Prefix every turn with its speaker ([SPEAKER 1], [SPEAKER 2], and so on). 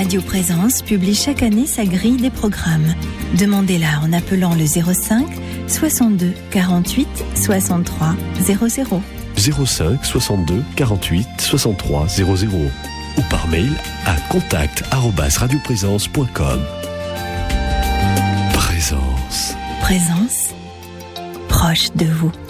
[SPEAKER 1] Radio Présence publie chaque année sa grille des programmes. Demandez-la en appelant le 05 62 48 63 00.
[SPEAKER 2] 05 62 48 63 00 ou par mail à contact@radioprésence.com. Présence.
[SPEAKER 1] Présence, proche de vous.